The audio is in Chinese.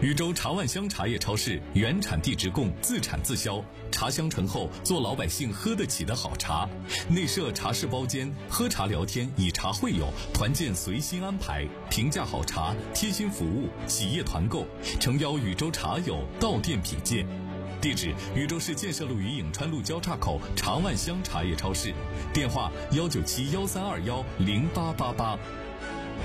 禹州茶万乡茶叶超市原产地直供，自产自销，茶香醇厚，做老百姓喝得起的好茶。内设茶室包间，喝茶聊天，以茶会友，团建随心安排，平价好茶，贴心服务，企业团购，诚邀禹州茶友到店品鉴。地址：禹州市建设路与颍川路交叉口茶万乡茶叶超市，电话：19713210888。